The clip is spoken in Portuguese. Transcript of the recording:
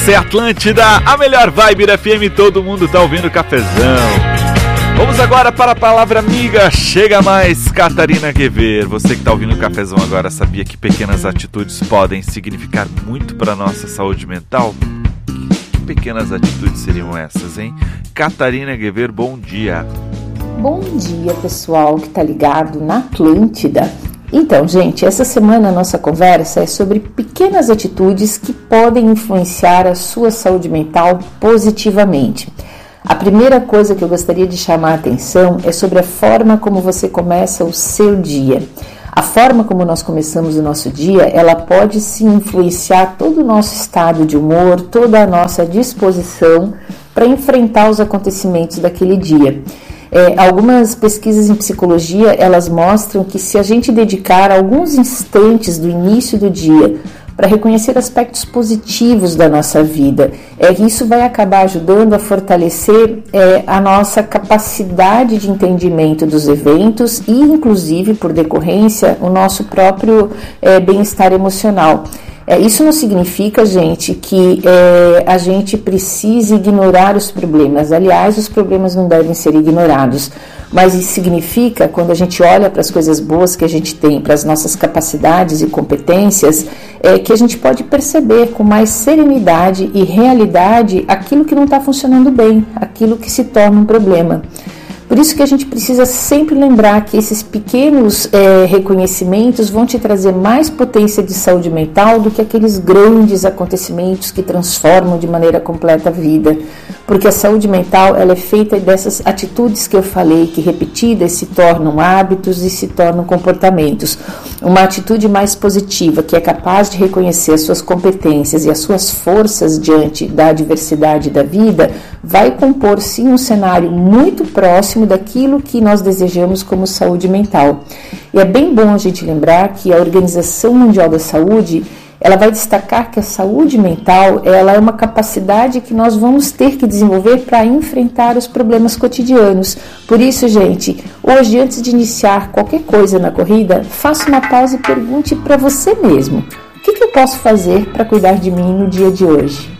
Essa é Atlântida, a melhor vibe da FM, todo mundo tá ouvindo o cafezão. Vamos agora para a palavra amiga, chega mais, Catarina Guever. Você que tá ouvindo o cafezão agora, sabia que pequenas atitudes podem significar muito para a nossa saúde mental? Que pequenas atitudes seriam essas, hein? Catarina Guever, bom dia. Bom dia, pessoal que tá ligado na Atlântida. Então, gente, essa semana a nossa conversa é sobre pequenas atitudes que podem influenciar a sua saúde mental positivamente. A primeira coisa que eu gostaria de chamar a atenção é sobre a forma como você começa o seu dia. A forma como nós começamos o nosso dia, ela pode sim influenciar todo o nosso estado de humor, toda a nossa disposição para enfrentar os acontecimentos daquele dia. Algumas pesquisas em psicologia, elas mostram que se a gente dedicar alguns instantes do início do dia para reconhecer aspectos positivos da nossa vida, isso vai acabar ajudando a fortalecer a nossa capacidade de entendimento dos eventos e, inclusive, por decorrência, o nosso próprio bem-estar emocional. Isso não significa, gente, que a gente precise ignorar os problemas. Aliás, os problemas não devem ser ignorados. Mas isso significa, quando a gente olha para as coisas boas que a gente tem, para as nossas capacidades e competências, que a gente pode perceber com mais serenidade e realidade aquilo que não está funcionando bem, aquilo que se torna um problema. Por isso que a gente precisa sempre lembrar que esses pequenos reconhecimentos vão te trazer mais potência de saúde mental do que aqueles grandes acontecimentos que transformam de maneira completa a vida. Porque a saúde mental ela é feita dessas atitudes que eu falei, que repetidas se tornam hábitos e se tornam comportamentos. Uma atitude mais positiva, que é capaz de reconhecer as suas competências e as suas forças diante da adversidade da vida, vai compor sim um cenário muito próximo daquilo que nós desejamos como saúde mental. E é bem bom a gente lembrar que a Organização Mundial da Saúde, ela vai destacar que a saúde mental ela é uma capacidade que nós vamos ter que desenvolver para enfrentar os problemas cotidianos. Por isso, gente, hoje, antes de iniciar qualquer coisa na corrida, faça uma pausa e pergunte para você mesmo: o que eu posso fazer para cuidar de mim no dia de hoje?